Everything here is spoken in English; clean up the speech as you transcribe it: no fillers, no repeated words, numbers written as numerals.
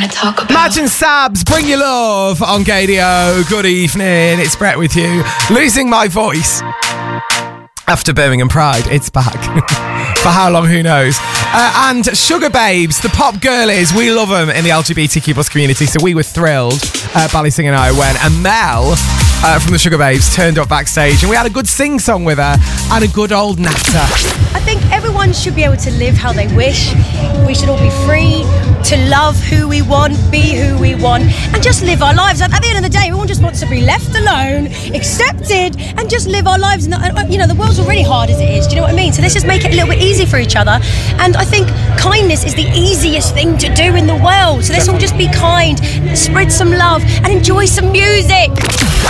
to talk about. Madge and Sabs, Bring Your Love on Gadio. Good evening, it's Brett with you. Losing my voice after Birmingham Pride, it's back. For how long, who knows? And Sugar Babes, the pop girlies, we love them in the LGBTQ plus community, so we were thrilled, Ballysing and I, when Mel from the Sugar Babes turned up backstage, and we had a good sing-song with her and a good old natter. I think everyone should be able to live how they wish. We should all be free to love who we want, be who we want, and just live our lives. At the end of the day, everyone just wants to be left alone, accepted, and just live our lives. And, you know, the world's already hard as it is. Do you know what I mean? So let's just make it a little bit easy for each other. And I think kindness is the easiest thing to do in the world. So let's all just be kind, spread some love, and enjoy some music.